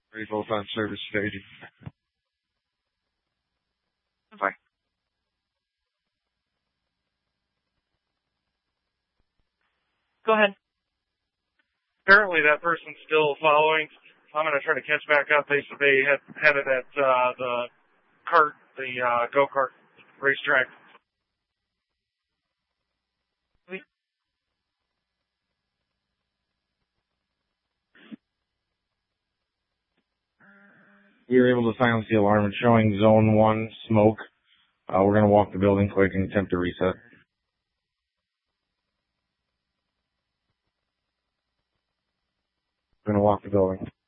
Ready both on service staging. Bye. Go ahead. Apparently that person's still following. I'm going to try to catch back up. They said they had headed at the go-kart racetrack. We were able to silence the alarm. It's showing zone 1 smoke. We're going to walk the building quick and attempt to reset. We're going to walk the building.